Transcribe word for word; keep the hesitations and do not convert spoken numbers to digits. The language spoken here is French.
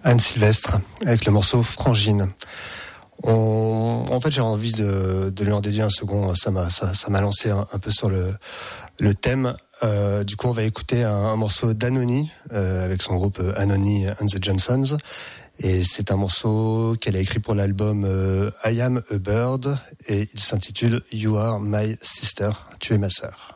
Anne Sylvestre, avec le morceau Frangine. On, en fait, j'ai envie de, de lui en dédier un second. Ça m'a, ça, ça m'a lancé un, un peu sur le, le thème. Euh, du coup, on va écouter un, un morceau d'Anony, euh, avec son groupe Anony and the Johnsons. Et c'est un morceau qu'elle a écrit pour l'album euh, I Am a Bird, et il s'intitule You Are My Sister, tu es ma sœur.